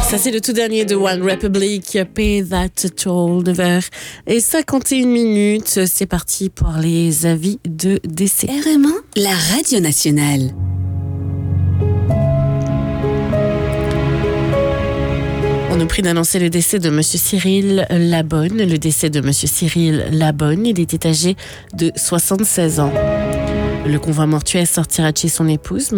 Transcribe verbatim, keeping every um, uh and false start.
Ça, c'est le tout dernier de One Republic, Pay That Toll, neuf heures cinquante et une minutes. C'est parti pour les avis de décès. R M un, la radio nationale. On nous prie d'annoncer le décès de Monsieur Cyril Labonne. Le décès de Monsieur Cyril Labonne, il était âgé de soixante-seize ans. Le convoi mortuaire sortira de chez son épouse,